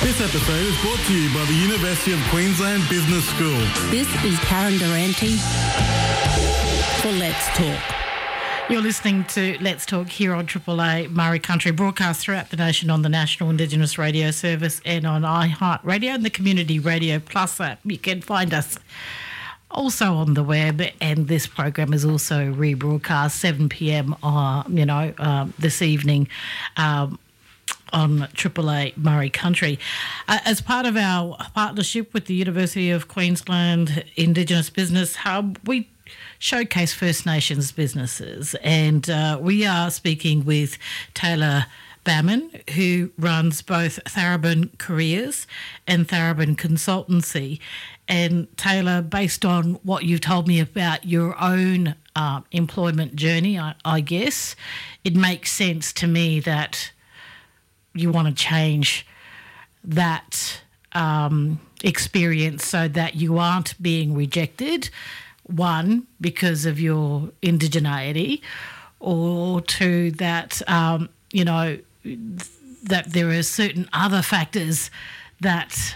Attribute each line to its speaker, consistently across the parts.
Speaker 1: This episode is brought to you by the University of Queensland Business School.
Speaker 2: This is Karen Durante for Let's Talk.
Speaker 3: You're listening to Let's Talk here on Triple A Murray Country, broadcast throughout the nation on the National Indigenous Radio Service and on iHeartRadio and the Community Radio Plus app. You can find us also on the web, and this program is also rebroadcast 7 p.m. This evening on Triple A Murray Country. As part of our partnership with the University of Queensland Indigenous Business Hub, we showcase First Nations businesses, and we are speaking with Taylor Baman, who runs both Tharrabin Careers and Tharrabin Consultancy. And Taylor, based on what you've told me about your own employment journey, I guess, it makes sense to me that you want to change that experience so that you aren't being rejected, one, because of your indigeneity, or two, that, that there are certain other factors that,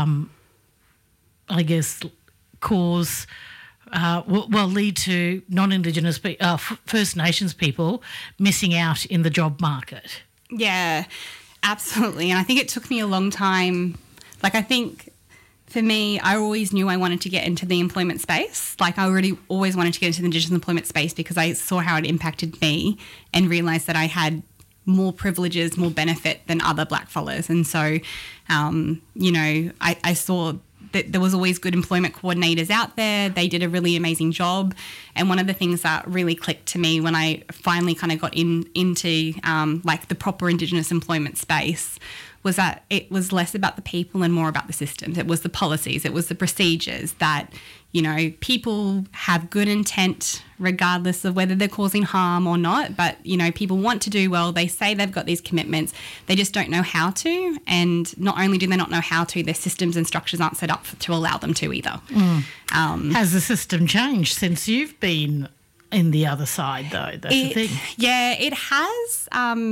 Speaker 3: cause, lead to non-Indigenous, First Nations people missing out in the job market.
Speaker 4: Yeah, absolutely. And I think it took me a long time. I think for me, I always knew I wanted to get into the employment space. I always wanted to get into the Indigenous employment space because I saw how it impacted me and realised that I had more privileges, more benefit than other blackfellas. And so, I saw that there was always good employment coordinators out there. They did a really amazing job. And one of the things that really clicked to me when I finally kind of got into the proper Indigenous employment space was that it was less about the people and more about the systems. It was the policies, it was the procedures that, people have good intent regardless of whether they're causing harm or not. But, people want to do well. They say they've got these commitments. They just don't know how to. And not only do they not know how to, their systems and structures aren't set up to allow them to either.
Speaker 3: Has the system changed since you've been in the other side, though? That's the thing.
Speaker 4: Yeah, it has.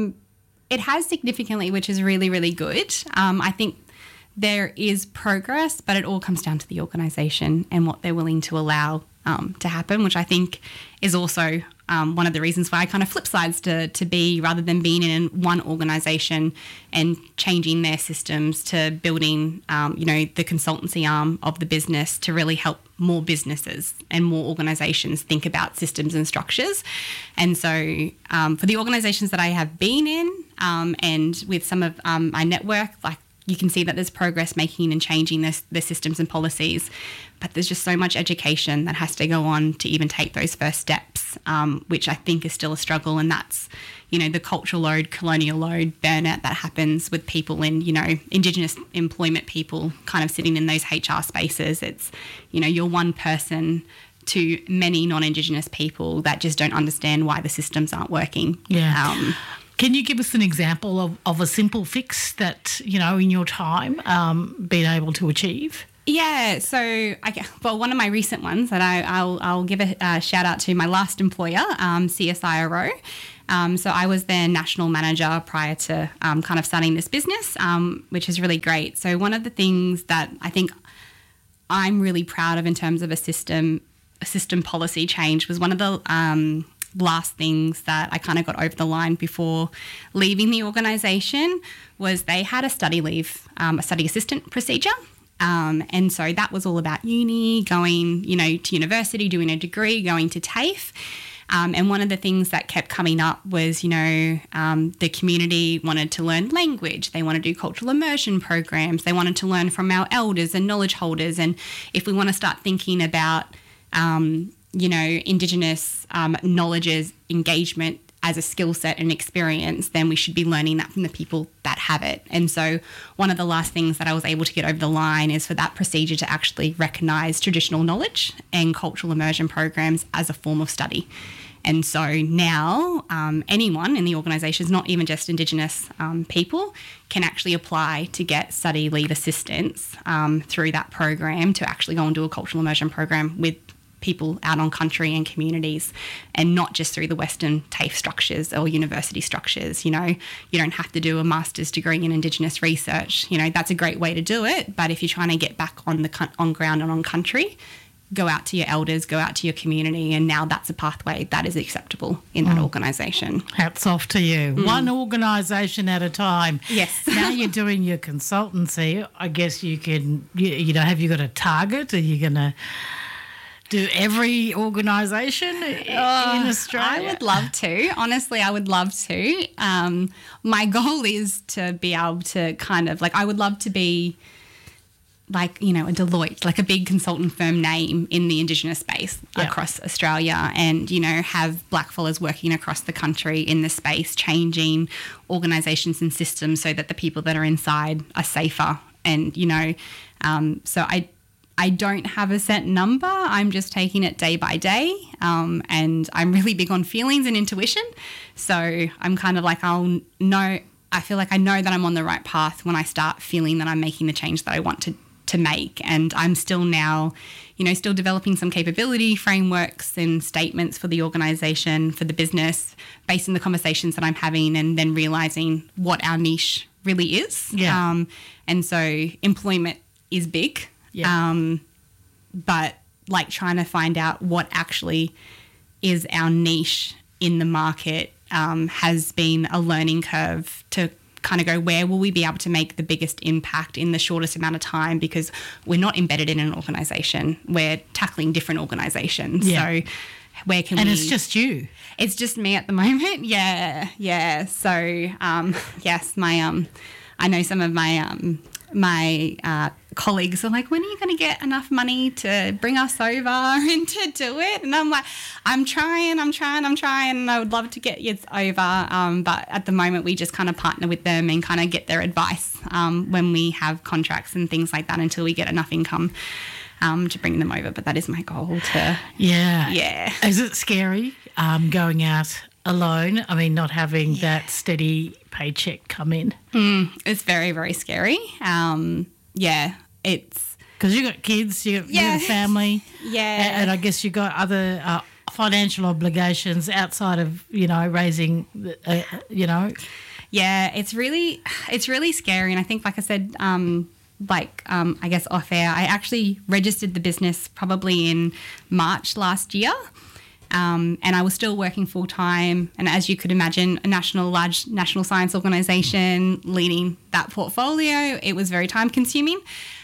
Speaker 4: It has significantly, which is really, really good. I think there is progress, but it all comes down to the organisation and what they're willing to allow to happen, which I think is also one of the reasons why I kind of flip sides to be, rather than being in one organisation and changing their systems, to building, the consultancy arm of the business to really help more businesses and more organisations think about systems and structures. And so for the organisations that I have been in and with some of my network, you can see that there's progress making and changing the systems and policies, but there's just so much education that has to go on to even take those first steps, which I think is still a struggle. And that's, the cultural load, colonial load, burnout that happens with people in, Indigenous employment people kind of sitting in those HR spaces. It's, you're one person to many non-Indigenous people that just don't understand why the systems aren't working.
Speaker 3: Yeah. Can you give us an example of a simple fix that, in your time, been able to achieve?
Speaker 4: Yeah, so one of my recent ones that I'll give a shout out to my last employer, CSIRO. So I was their national manager prior to kind of starting this business, which is really great. So one of the things that I think I'm really proud of in terms of a system policy change was one of the last things that I kind of got over the line before leaving the organisation was they had a study leave, a study assistant procedure. And so that was all about uni, going, to university, doing a degree, going to TAFE. And one of the things that kept coming up was, the community wanted to learn language. They want to do cultural immersion programs. They wanted to learn from our elders and knowledge holders. And if we want to start thinking about, Indigenous knowledge's engagement as a skill set and experience, then we should be learning that from the people that have it. And so one of the last things that I was able to get over the line is for that procedure to actually recognise traditional knowledge and cultural immersion programs as a form of study. And so now anyone in the organisations, not even just Indigenous people, can actually apply to get study leave assistance through that program to actually go and do a cultural immersion program with people out on country and communities, and not just through the Western TAFE structures or university structures. You know, you don't have to do a master's degree in Indigenous research. You know, that's a great way to do it. But if you're trying to get back on ground and on country, go out to your elders, go out to your community, and now that's a pathway that is acceptable in that organisation.
Speaker 3: Hats off to you. One organisation at a time.
Speaker 4: Yes.
Speaker 3: Now you're doing your consultancy. I guess you can, you know, have you got a target? Are you going to do every organisation in Australia?
Speaker 4: I would love to. Honestly, I would love to. My goal is to be able to kind of, like, I would love to be like, you know, a Deloitte, like a big consultant firm name in the Indigenous space across Australia, and, you know, have blackfellas working across the country in the space, changing organisations and systems so that the people that are inside are safer. And, you know, so I don't have a set number. I'm just taking it day by day. And I'm really big on feelings and intuition. So I'm kind of like, I feel like I know that I'm on the right path when I start feeling that I'm making the change that I want to make. And I'm still now, you know, still developing some capability frameworks and statements for the organisation, for the business, based on the conversations that I'm having, and then realising what our niche really is.
Speaker 3: Yeah.
Speaker 4: And so employment is big.
Speaker 3: Yeah.
Speaker 4: But like trying to find out what actually is our niche in the market has been a learning curve to kind of go, where will we be able to make the biggest impact in the shortest amount of time, because we're not embedded in an organisation. We're tackling different organisations.
Speaker 3: Yeah.
Speaker 4: So where can
Speaker 3: and
Speaker 4: we...
Speaker 3: it's just you.
Speaker 4: It's just me at the moment. Yeah. So, yes, I know some of my colleagues are like, when are you going to get enough money to bring us over and to do it? And I'm like, I'm trying, and I would love to get you over. But at the moment, we just kind of partner with them and kind of get their advice when we have contracts and things like that, until we get enough income to bring them over. But that is my goal to... Yeah.
Speaker 3: Is it scary going out alone? I mean, not having that steady paycheck come in?
Speaker 4: It's very, very scary. It's...
Speaker 3: Because you got kids, you got a family.
Speaker 4: Yeah.
Speaker 3: And I guess you got other financial obligations outside of, you know, raising, you know.
Speaker 4: Yeah, it's really scary. And I think, like I said, I guess off air, I actually registered the business probably in March last year. And I was still working full time. And as you could imagine, a large national science organisation leading that portfolio, it was very time consuming.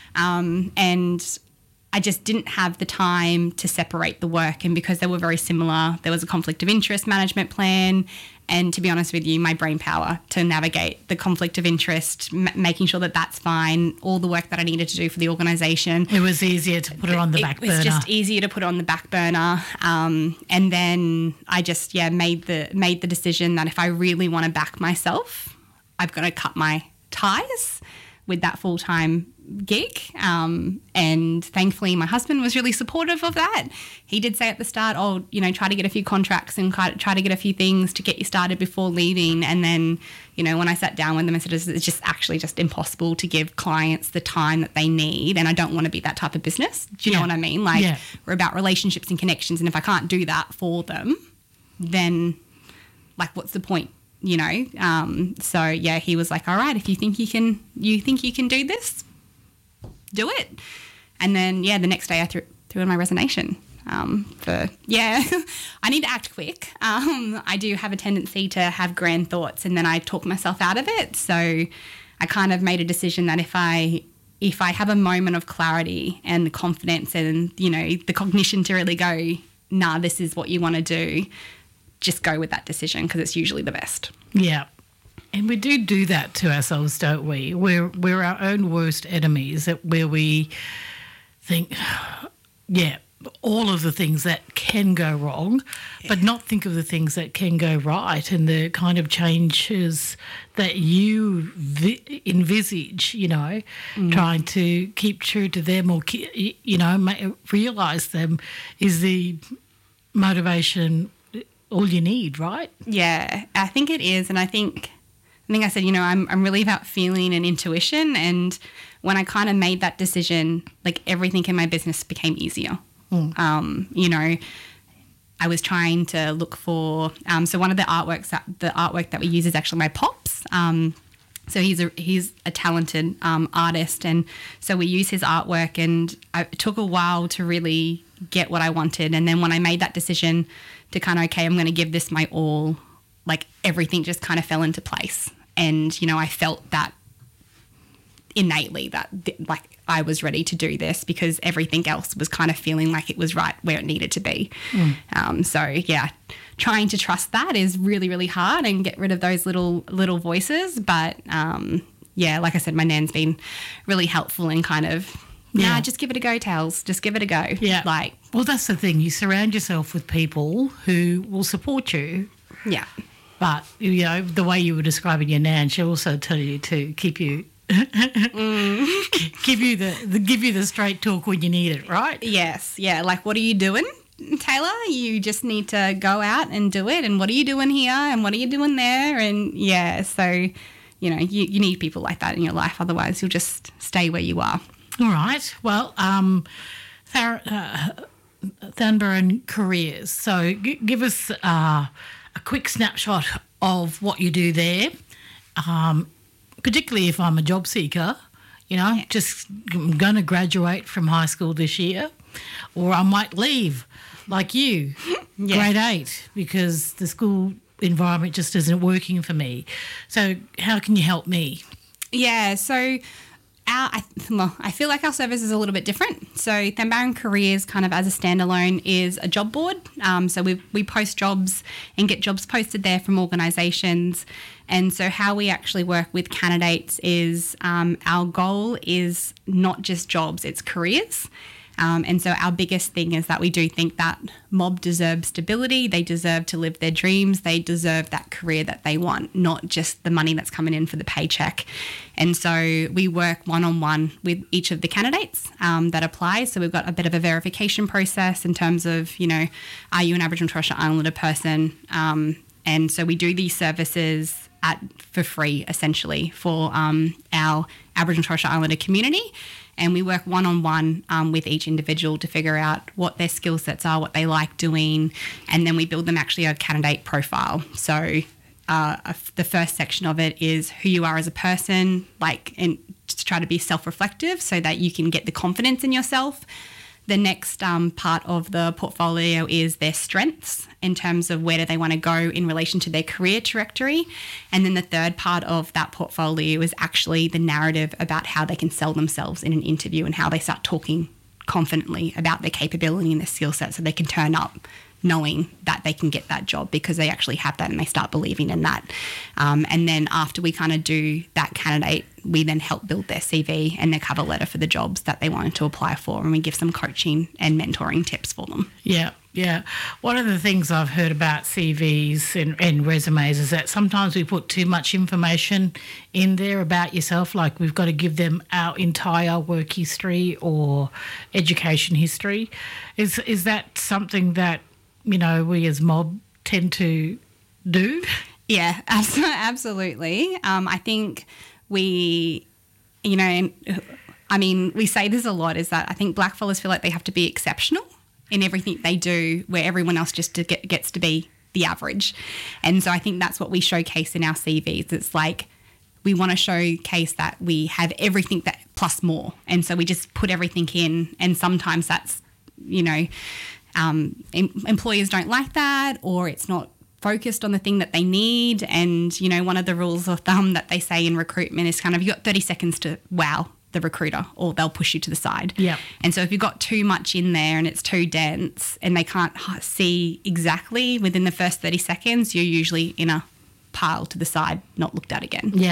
Speaker 4: And I just didn't have the time to separate the work. And because they were very similar, there was a conflict of interest management plan. And to be honest with you, my brain power to navigate the conflict of interest, making sure that that's fine, all the work that I needed to do for the organisation.
Speaker 3: It was easier to put it on the back burner.
Speaker 4: It was just easier to put it on the back burner. And then I just, made the decision that if I really want to back myself, I've got to cut my ties with that full-time gig. And thankfully my husband was really supportive of that. He did say at the start, try to get a few contracts and try to get a few things to get you started before leaving. And then, when I sat down with them, I said, it's just actually just impossible to give clients the time that they need. And I don't want to be that type of business. Do you know what I mean? We're about relationships and connections. And if I can't do that for them, then what's the point? So he was like, all right, if you think you can do this, do it. And then the next day I threw in my resignation. I need to act quick. I do have a tendency to have grand thoughts, and then I talk myself out of it. So I kind of made a decision that if I have a moment of clarity and the confidence and the cognition to really go, nah, this is what you want to do, just go with that decision, because it's usually the best.
Speaker 3: Yeah. And we do that to ourselves, don't we? We're our own worst enemies, where we think, all of the things that can go wrong, but not think of the things that can go right, and the kind of changes that you envisage, trying to keep true to them or, realise them is the motivation all you need, right?
Speaker 4: Yeah, I think it is. And I think I said, I'm really about feeling and intuition. And when I kind of made that decision, everything in my business became easier. You know, I was trying to look for, so one of the artwork that we use is actually my pops. So he's a talented artist, and so we use his artwork, and it took a while to really get what I wanted. And then when I made that decision to kind of, okay, I'm going to give this my all, like everything just kind of fell into place. And, you know, I felt that innately that like I was ready to do this because everything else was kind of feeling like it was right where it needed to be. So yeah, trying to trust that is really, really hard and get rid of those little voices. But yeah, like I said, my nan's been really helpful in kind of, just give it a go, Tales. Just give it a go.
Speaker 3: Yeah.
Speaker 4: Like,
Speaker 3: well, that's the thing. You surround yourself with people who will support you.
Speaker 4: yeah.
Speaker 3: But, you know, the way you were describing your nan, she'll also tell you to keep you give you the straight talk when you need it, right?
Speaker 4: Yes. Yeah. Like, what are you doing, Taylor? You just need to go out and do it. And what are you doing here? And what are you doing there? And yeah, so, you know, you need people like that in your life. Otherwise, you'll just stay where you are.
Speaker 3: All right. Well, Thanberrin Careers. So give us a quick snapshot of what you do there, particularly if I'm a job seeker, you know, just going to graduate from high school this year, or I might leave like you, grade 8, because the school environment just isn't working for me. So how can you help me?
Speaker 4: Yeah, so I feel like our service is a little bit different. So Thanberrin Careers kind of as a standalone is a job board. So we post jobs and get jobs posted there from organisations. And so how we actually work with candidates is our goal is not just jobs, it's careers. And so our biggest thing is that we do think that mob deserves stability. They deserve to live their dreams. They deserve that career that they want, not just the money that's coming in for the paycheck. And so we work one-on-one with each of the candidates that apply. So we've got a bit of a verification process in terms of, you know, are you an Aboriginal and Torres Strait Islander person? And so we do these services for free, essentially, for our Aboriginal and Torres Strait Islander community. And we work one-on-one with each individual to figure out what their skill sets are, what they like doing, and then we build them actually a candidate profile. So the first section of it is who you are as a person, like, and to try to be self-reflective so that you can get the confidence in yourself. The next part of the portfolio is their strengths in terms of where do they want to go in relation to their career trajectory. And then the third part of that portfolio is actually the narrative about how they can sell themselves in an interview and how they start talking confidently about their capability and their skill set so they can turn up knowing that they can get that job because they actually have that and they start believing in that. And then after we kind of do that candidate, we then help build their CV and their cover letter for the jobs that they wanted to apply for, and we give some coaching and mentoring tips for them.
Speaker 3: Yeah, yeah. One of the things I've heard about CVs and resumes is that sometimes we put too much information in there about yourself, like we've got to give them our entire work history or education history. Is that something that, you know, we as mob tend to do?
Speaker 4: Yeah, absolutely. I think we, you know, I mean, we say this a lot, is that I think blackfellas feel like they have to be exceptional in everything they do where everyone else just gets to be the average. And so I think that's what we showcase in our CVs. It's like we want to showcase that we have everything that plus more. And so we just put everything in, and sometimes that's, you know, employers don't like that, or it's not focused on the thing that they need. And, you know, one of the rules of thumb that they say in recruitment is kind of, you got 30 seconds to wow the recruiter, or they'll push you to the side.
Speaker 3: Yeah.
Speaker 4: And so if you've got too much in there and it's too dense and they can't see exactly within the first 30 seconds, you're usually in a pile to the side, not looked at again.
Speaker 3: Yeah.